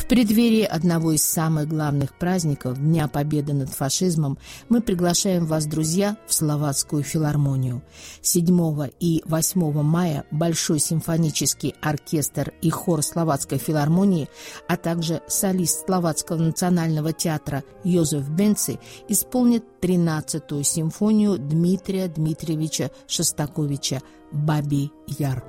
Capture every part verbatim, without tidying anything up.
В преддверии одного из самых главных праздников Дня Победы над фашизмом мы приглашаем вас, друзья, в Словацкую филармонию. седьмого и восьмого мая Большой симфонический оркестр и хор Словацкой филармонии, а также солист Словацкого национального театра Йозеф Бенци исполнит тринадцатую симфонию Дмитрия Дмитриевича Шостаковича «Бабий Яр».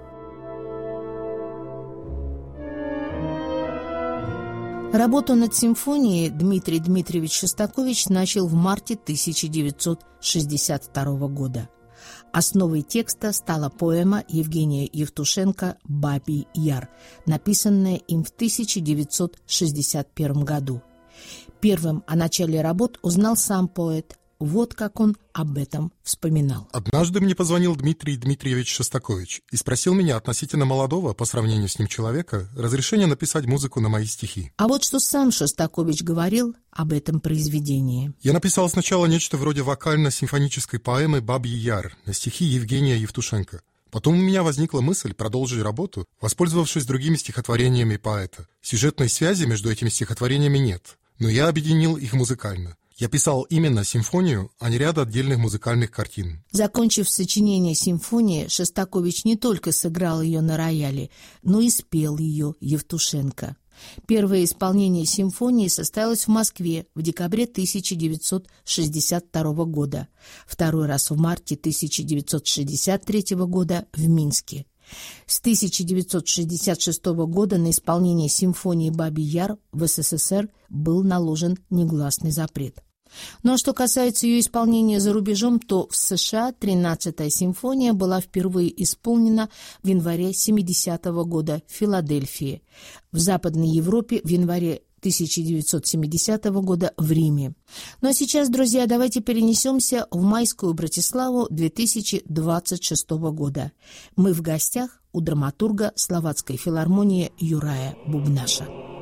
Работу над симфонией Дмитрий Дмитриевич Шостакович начал в марте тысяча девятьсот шестьдесят второго года. Основой текста стала поэма Евгения Евтушенко «Бабий Яр», написанная им в тысяча девятьсот шестьдесят первом году. Первым о начале работ узнал сам поэт. Вот как он об этом вспоминал. «Однажды мне позвонил Дмитрий Дмитриевич Шостакович и спросил меня относительно молодого, по сравнению с ним человека, разрешения написать музыку на мои стихи. А вот что сам Шостакович говорил об этом произведении. Я написал сначала нечто вроде вокально-симфонической поэмы «Бабий Яр» на стихи Евгения Евтушенко. Потом у меня возникла мысль продолжить работу, воспользовавшись другими стихотворениями поэта. Сюжетной связи между этими стихотворениями нет, но я объединил их музыкально. Я писал именно симфонию, а не ряд отдельных музыкальных картин». Закончив сочинение симфонии, Шостакович не только сыграл ее на рояле, но и спел ее Евтушенко. Первое исполнение симфонии состоялось в Москве в декабре тысяча девятьсот шестьдесят второго года, второй раз в марте тысяча девятьсот шестьдесят третьего года в Минске. С тысяча девятьсот шестьдесят шестого года на исполнение симфонии «Бабий Яр» в СССР был наложен негласный запрет. Ну а что касается ее исполнения за рубежом, то в США тринадцатая симфония была впервые исполнена в январе семидесятого года в Филадельфии, в Западной Европе в январе тысяча девятьсот семидесятого года в Риме. Ну а сейчас, друзья, давайте перенесемся в майскую Братиславу две тысячи двадцать шестого года. Мы в гостях у драматурга Словацкой филармонии Юрая Бубнаша.